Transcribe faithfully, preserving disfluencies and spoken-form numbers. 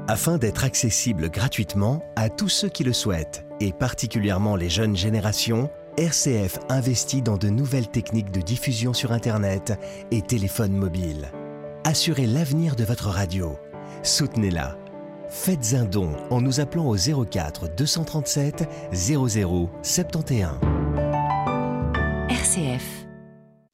Afin d'être accessible gratuitement à tous ceux qui le souhaitent, et particulièrement les jeunes générations, R C F investit dans de nouvelles techniques de diffusion sur Internet et téléphone mobile. Assurez l'avenir de votre radio. Soutenez-la. Faites un don en nous appelant au zéro quatre deux cent trente-sept zéro zéro soixante et onze. R C F